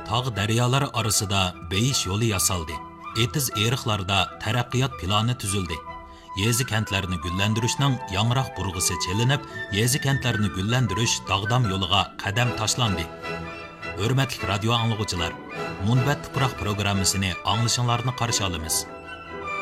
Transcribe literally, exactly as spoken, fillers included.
tog' daryolar orasida beyish yo'li yasaldi. Etiz eriqlarda taraqqiyot plani tuzildi. Yezi kentlarini güllendirishning yangroq burg'isi chelinib, yezi kentlarini güllendirish dog'dam yo'liga qadam tashlandi. Hurmatli radio anglag'uvchilar, Munbat tuproq programmasini anglashinglarni qarshi olamiz.